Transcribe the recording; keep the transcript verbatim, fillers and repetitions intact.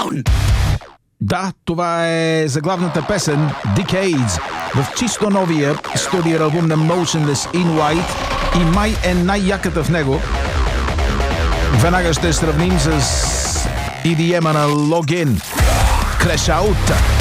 down. Да, това е заглавната песен Decades в чисто новия студио албум на Motionless in White и май е най-яката в него. Веднага ще сравним с и ди ем-а на Login. Crash Out.